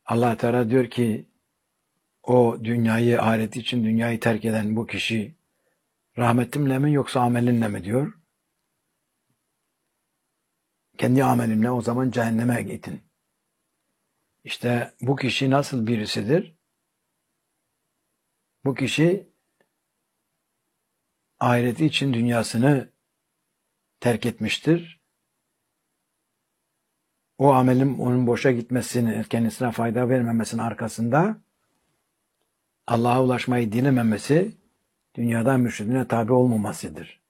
Allah Teala diyor ki o dünyayı, ahireti için dünyayı terk eden bu kişi rahmetimle mi yoksa amelinle mi diyor. Kendi amelimle, o zaman cehenneme gidin. İşte bu kişi nasıl birisidir? Bu kişi ahireti için dünyasını terk etmiştir. O amelin onun boşa gitmesini, kendisine fayda vermemesinin arkasında Allah'a ulaşmayı dilememesi, dünyada mürşidine tabi olmamasıdır.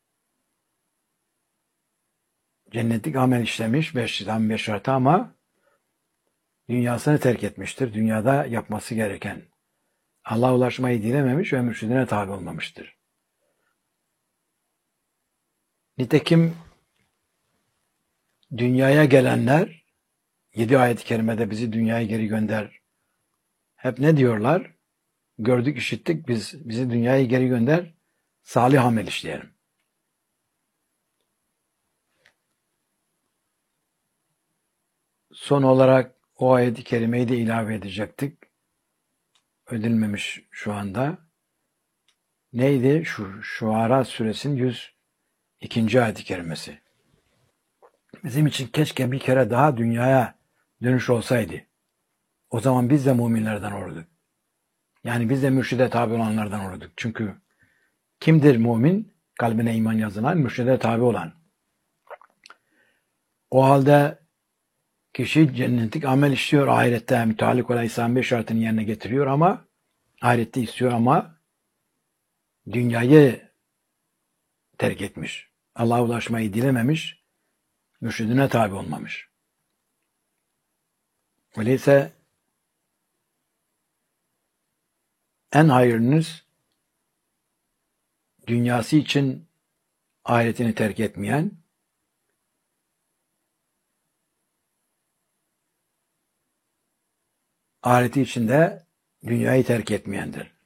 Cennetlik amel işlemiş, 5 şartı, ama dünyasını terk etmiştir. Dünyada yapması gereken. Allah'a ulaşmayı dilememiş ve mürşidine tabi olmamıştır. Nitekim dünyaya gelenler, 7 ayet-i kerimede bizi dünyaya geri gönder, hep ne diyorlar? Gördük, işittik, bizi dünyaya geri gönder, salih amel işleyelim. Son olarak o ayet-i kerimeyi de ilave edecektik. Ödülmemiş şu anda. Neydi? Şuara suresinin 102. ayet-i kerimesi. Bizim için keşke bir kere daha dünyaya dönüş olsaydı. O zaman biz de müminlerden olurduk. Yani biz de mürşide tabi olanlardan olurduk. Çünkü kimdir mümin? Kalbine iman yazılan, mürşide tabi olan. O halde kişi cennetlik amel işliyor, ahirette müteallik olan İslam 5 şartını yerine getiriyor ama ahirette istiyor ama dünyayı terk etmiş. Allah'a ulaşmayı dilememiş, mürşidine tabi olmamış. Öyleyse en hayırlınız dünyası için ahiretini terk etmeyen, ahireti için de dünyayı terk etmeyendir.